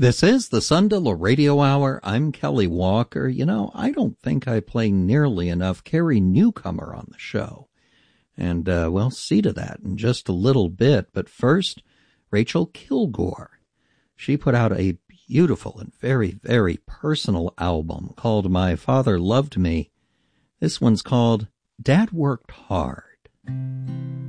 This is the Sundial Radio Hour. I'm Kelly Walker. You know, I don't think I play nearly enough Carrie Newcomer on the show. And we'll see to that in just a little bit. But first, Rachel Kilgore. She put out a beautiful and very, very personal album called My Father Loved Me. This one's called Dad Worked Hard.